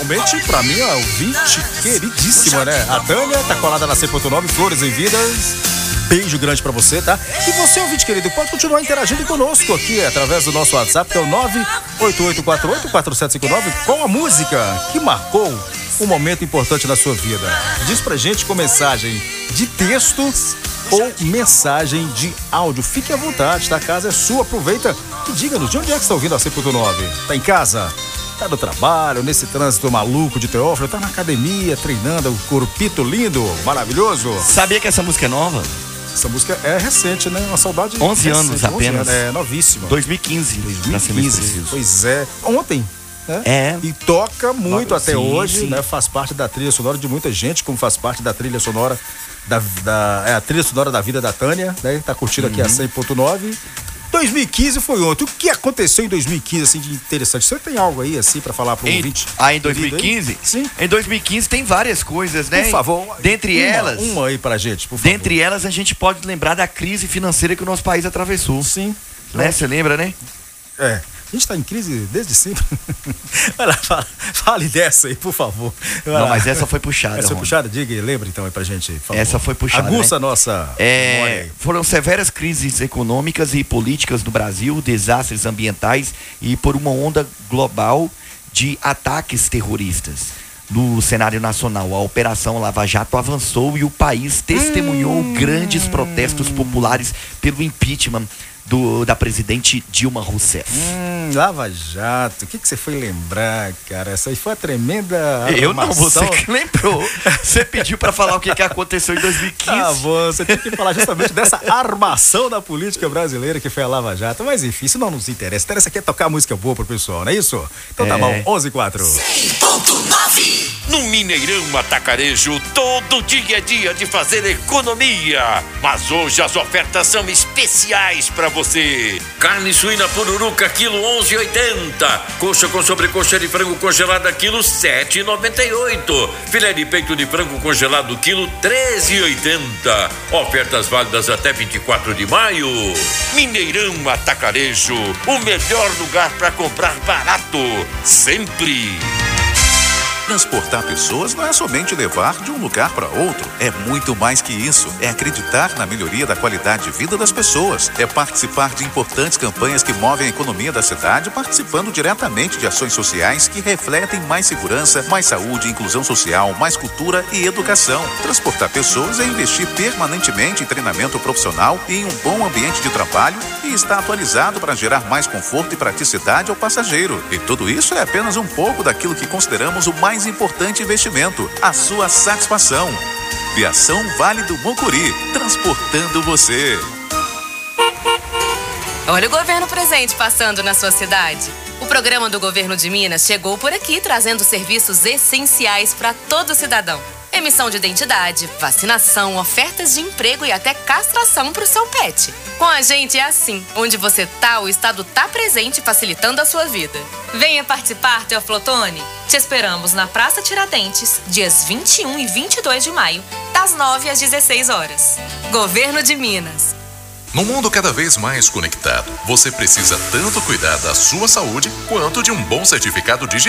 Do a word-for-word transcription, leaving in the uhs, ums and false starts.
especialmente pra mim, ó, ouvinte queridíssima, né? A Tânia tá colada na cem ponto nove, Flores em Vidas. Beijo grande pra você, tá? E você, ouvinte querido, pode continuar interagindo conosco aqui através do nosso WhatsApp, que é o nove oito oito quatro oito quatro sete cinco nove, com a música que marcou um momento importante na sua vida. Diz pra gente com mensagem de texto ou mensagem de áudio. Fique à vontade, tá? A casa é sua, aproveita e diga-nos de onde é que você está ouvindo a cem ponto nove. Tá em casa? Tá no trabalho, nesse trânsito maluco de Teófilo? Tá na academia, treinando, o corpito lindo, maravilhoso? Sabia que essa música é nova? Essa música é recente, né? Uma saudade onze recente, anos apenas. onze anos, é novíssima. dois mil e quinze. dois mil e quinze. Pois é. Ontem. Né? É. E toca muito até sim, hoje, sim. né? Faz parte da trilha sonora de muita gente, como faz parte da trilha sonora da, da é a trilha sonora da vida da Tânia, né? Tá curtindo aqui uhum. a cem ponto nove. dois mil e quinze foi ontem. O que aconteceu em dois mil e quinze, assim, de interessante? Você tem algo aí, assim, pra falar pro em, ouvinte? Ah, em dois mil e quinze? Sim. Em dois mil e quinze tem várias coisas, né? Por favor. Dentre uma, elas... Uma aí pra gente, por favor. Dentre elas, a gente pode lembrar da crise financeira que o nosso país atravessou. Sim. Né? Você lembra, né? É. A gente tá em crise desde sempre. Vai lá, fala, fale dessa aí, por favor. Vai Não, lá. mas essa foi puxada. Essa foi Rony. puxada? Diga e lembra então aí pra gente. Por favor. Essa foi puxada. Aguça né? a nossa é, memória aí. Foram severas crises econômicas e políticas no Brasil, desastres ambientais e por uma onda global de ataques terroristas. No cenário nacional, a Operação Lava Jato avançou e o país testemunhou hum. grandes protestos populares pelo impeachment Do, da presidente Dilma Rousseff. Hum, Lava Jato, o que, que você foi lembrar, cara? Essa aí foi a tremenda armação. Eu não, você que lembrou. Você pediu pra falar o que, que aconteceu em dois mil e quinze. Tá bom, você tem que falar justamente dessa armação da política brasileira que foi a Lava Jato. Mas enfim, isso não nos interessa. Interessa aqui é tocar música boa pro pessoal, não é isso? Então tá é. bom, onze e quatro. cem ponto nove. No Mineirão Atacarejo, todo dia é dia de fazer economia. Mas hoje as ofertas são especiais pra você. Carne suína pururuca, quilo onze e oitenta. Coxa com sobrecoxa de frango congelada, quilo sete e noventa e oito. Filé de peito de frango congelado, quilo treze e oitenta. Ofertas válidas até vinte e quatro de maio. Mineirão Atacarejo, o melhor lugar para comprar barato, sempre. Transportar pessoas não é somente levar de um lugar para outro. É muito mais que isso. É acreditar na melhoria da qualidade de vida das pessoas. É participar de importantes campanhas que movem a economia da cidade, participando diretamente de ações sociais que refletem mais segurança, mais saúde, inclusão social, mais cultura e educação. Transportar pessoas é investir permanentemente em treinamento profissional e em um bom ambiente de trabalho e estar atualizado para gerar mais conforto e praticidade ao passageiro. E tudo isso é apenas um pouco daquilo que consideramos o mais importante investimento, a sua satisfação. Viação Vale do Mucuri, transportando você. Olha o governo presente passando na sua cidade. O programa do governo de Minas chegou por aqui trazendo serviços essenciais para todo cidadão. Emissão de identidade, vacinação, ofertas de emprego e até castração para o seu pet. Com a gente é assim. Onde você tá, o Estado tá presente facilitando a sua vida. Venha participar, Teoflotone. Te esperamos na Praça Tiradentes, dias vinte e um e vinte e dois de maio, das nove às dezesseis horas. Governo de Minas. No mundo cada vez mais conectado, você precisa tanto cuidar da sua saúde quanto de um bom certificado digital.